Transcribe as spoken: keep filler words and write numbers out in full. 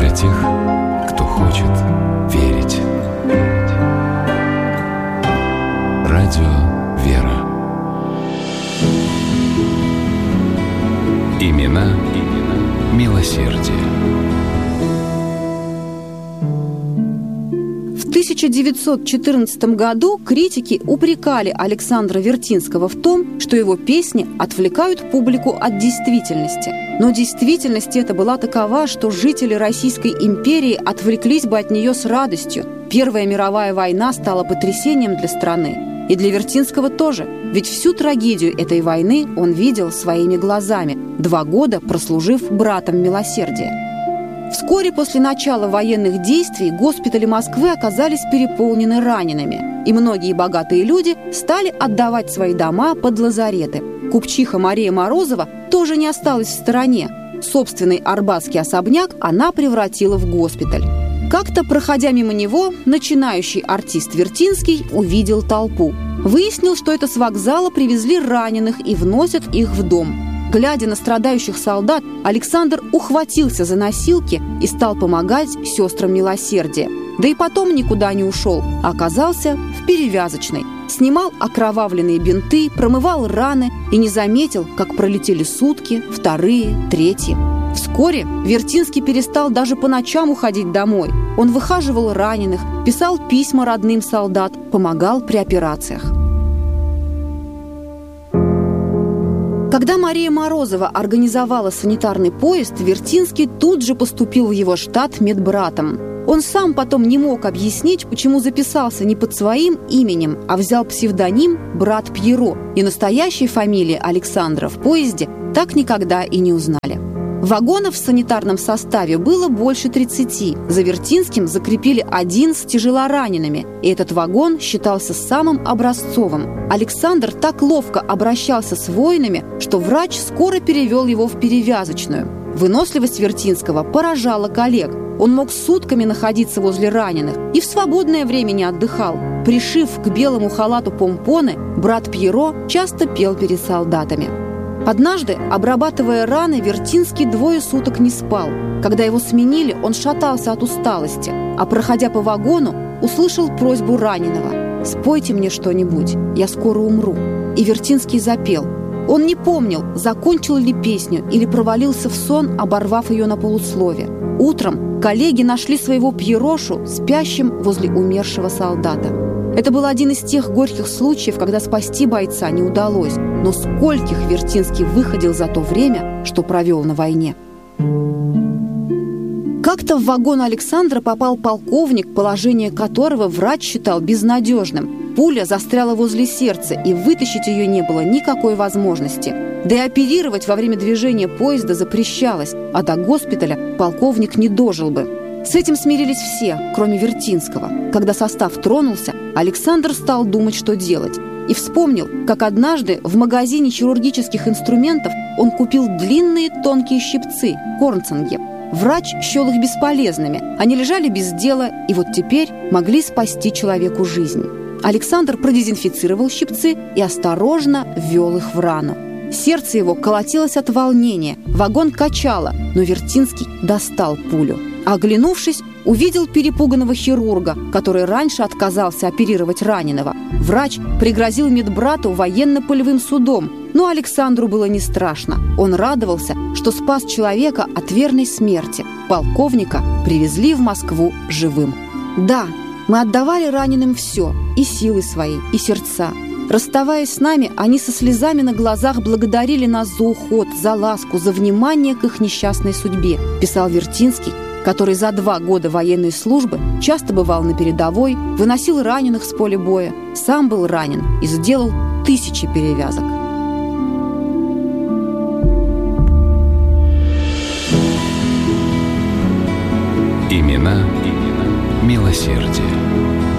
для тех, кто хочет верить. Радио «Вера». Имена, имена милосердия. В тысяча девятьсот четырнадцатом году критики упрекали Александра Вертинского в том, что его песни отвлекают публику от действительности. Но действительность эта была такова, что жители Российской империи отвлеклись бы от нее с радостью. Первая мировая война стала потрясением для страны. И для Вертинского тоже. Ведь всю трагедию этой войны он видел своими глазами, два года прослужив братом милосердия. Вскоре после начала военных действий госпитали Москвы оказались переполнены ранеными, и многие богатые люди стали отдавать свои дома под лазареты. Купчиха Мария Морозова тоже не осталась в стороне. Собственный арбатский особняк она превратила в госпиталь. Как-то, проходя мимо него, начинающий артист Вертинский увидел толпу. Выяснил, что это с вокзала привезли раненых и вносят их в дом. Глядя на страдающих солдат, Александр ухватился за носилки и стал помогать сестрам милосердия. Да и потом никуда не ушел, а оказался в перевязочной. Снимал окровавленные бинты, промывал раны и не заметил, как пролетели сутки, вторые, третьи. Вскоре Вертинский перестал даже по ночам уходить домой. Он выхаживал раненых, писал письма родным солдат, помогал при операциях. Когда Мария Морозова организовала санитарный поезд, Вертинский тут же поступил в его штат медбратом. Он сам потом не мог объяснить, почему записался не под своим именем, а взял псевдоним «Брат Пьеро», и настоящей фамилии Александра в поезде так никогда и не узнали. Вагонов в санитарном составе было больше тридцати. За Вертинским закрепили один с тяжелоранеными, и этот вагон считался самым образцовым. Александр так ловко обращался с воинами, что врач скоро перевел его в перевязочную. Выносливость Вертинского поражала коллег. Он мог сутками находиться возле раненых и в свободное время не отдыхал. Пришив к белому халату помпоны, брат Пьеро часто пел перед солдатами. Однажды, обрабатывая раны, Вертинский двое суток не спал. Когда его сменили, он шатался от усталости, а, проходя по вагону, услышал просьбу раненого: «Спойте мне что-нибудь, я скоро умру». И Вертинский запел. Он не помнил, закончил ли песню или провалился в сон, оборвав ее на полуслове. Утром коллеги нашли своего Пьерошу спящим возле умершего солдата. Это был один из тех горьких случаев, когда спасти бойца не удалось, но скольких Вертинский выходил за то время, что провел на войне. Как-то в вагон Александра попал полковник, положение которого врач считал безнадежным. Пуля застряла возле сердца, и вытащить ее не было никакой возможности. Да и оперировать во время движения поезда запрещалось, а до госпиталя полковник не дожил бы. С этим смирились все, кроме Вертинского. Когда состав тронулся, Александр стал думать, что делать. И вспомнил, как однажды в магазине хирургических инструментов он купил длинные тонкие щипцы, корнцинги. Врач счел их бесполезными, они лежали без дела и вот теперь могли спасти человеку жизнь. Александр продезинфицировал щипцы и осторожно ввел их в рану. Сердце его колотилось от волнения, вагон качало, но Вертинский достал пулю. Оглянувшись, увидел перепуганного хирурга, который раньше отказался оперировать раненого. Врач пригрозил медбрату военно-полевым судом, но Александру было не страшно. Он радовался, что спас человека от верной смерти. Полковника привезли в Москву живым. Да, мы отдавали раненым все, и силы свои, и сердца. Расставаясь с нами, они со слезами на глазах благодарили нас за уход, за ласку, за внимание к их несчастной судьбе, писал Вертинский, который за два года военной службы часто бывал на передовой, выносил раненых с поля боя, сам был ранен и сделал тысячи перевязок. Имена, имена милосердия.